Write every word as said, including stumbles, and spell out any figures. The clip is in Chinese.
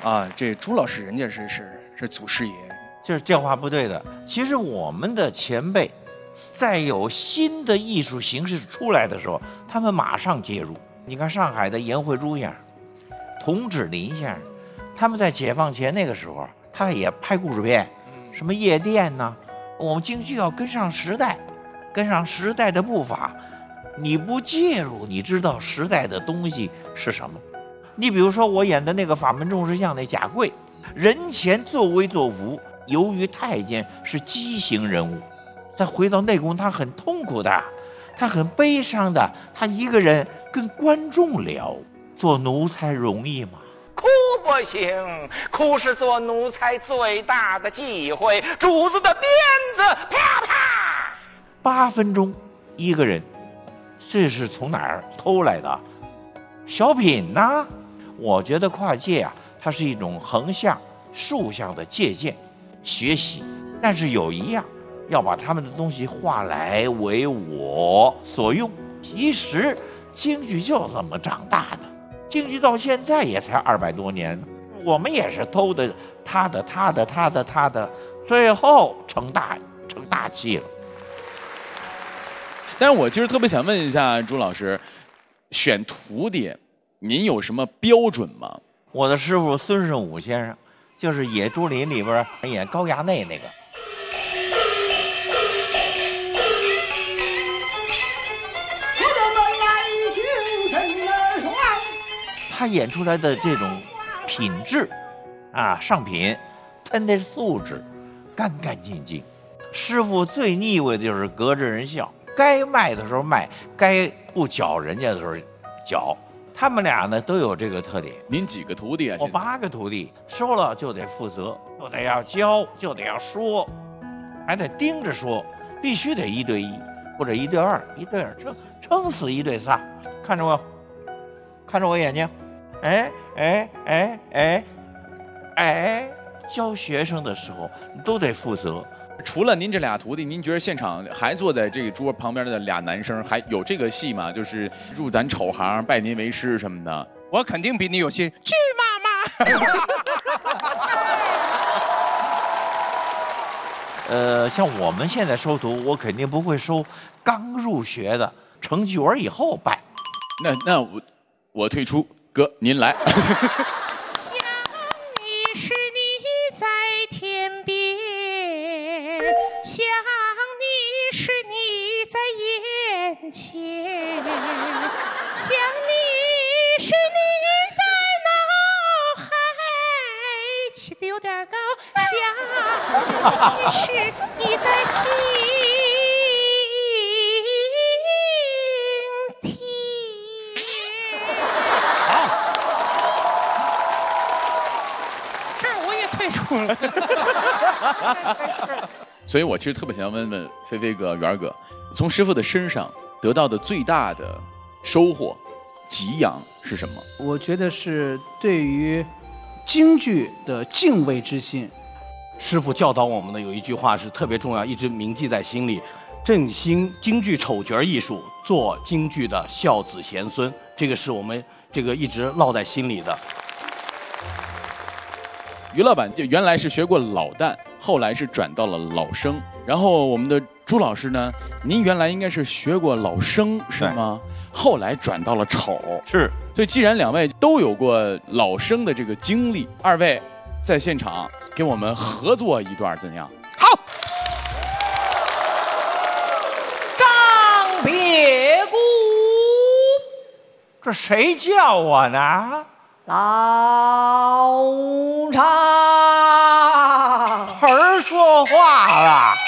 啊，这朱老师人家是是是祖师爷， 这这话不对的。其实我们的前辈，在有新的艺术形式出来的时候，他们马上介入。你看上海的颜慧珠先生、童芷林先生，他们在解放前那个时候，他也拍故事片，什么夜店呐、啊。我们京剧要跟上时代，跟上时代的步伐。你不介入，你知道时代的东西是什么？你比如说我演的那个法门众士像那贾贵，人前作威作福，由于太监是畸形人物，他回到内宫他很痛苦的，他很悲伤的，他一个人跟观众聊，做奴才容易吗？ 哭不行，哭是做奴才最大的忌讳。主子的鞭子啪啪， 八分钟一个人，这是从哪儿偷来的？小品呢、啊？我觉得跨界啊，它是一种横向、竖向的借鉴、学习，但是有一样，要把他们的东西化来为我所用。其实京剧就这么长大的，京剧到现在也才二百多年，我们也是偷的他的他的他的他的，最后成大成大器了。 但是我其实特别想问一下朱老师，选徒弟您有什么标准吗？ 我的师傅孙胜武先生，就是《野猪林》里边演高衙内那个。他演出来的这种品质，啊，上品，他那素质，干干净净。师傅最腻味的就是隔着人笑，该卖的时候卖，该不搅人家的时候搅。他们俩呢都有这个特点。 您几个徒弟啊？ 我八个徒弟，收了就得负责，就得要教，就得要说，还得盯着说，必须得一对一或者一对二，一对二撑撑死一对仨。看着我，看着我眼睛，哎哎哎哎哎，教学生的时候你都得负责。 除了您这俩徒弟，您觉得现场还坐在这个桌旁边的俩男生还有这个戏吗？就是入咱丑行，拜您为师什么的。 我肯定比你有戏。 去妈妈！ 呃，像我们现在收徒，我肯定不会收刚入学的，成角儿以后拜。 那那我我退出，哥您来。 想你是你在天边，想你是你在眼前，想你是你在脑海，起得有点高，想你是你在心田。这我也退出了。 所以我其实特别想问问飞飞哥、元哥，从师傅的身上得到的最大的收获、给养是什么？ 我觉得是对于京剧的敬畏之心。 师傅教导我们的有一句话是特别重要，一直铭记在心里：振兴京剧丑角艺术，做京剧的孝子贤孙。这个是我们这个一直烙在心里的。 于老板就原来是学过老旦，后来是转到了老生。然后我们的朱老师呢，您原来应该是学过老生是吗？后来转到了丑。 是。 所以既然两位都有过老生的这个经历，二位在现场给我们合作一段怎样？ 好。张别谷， 这谁叫我呢？ 老常儿说话了。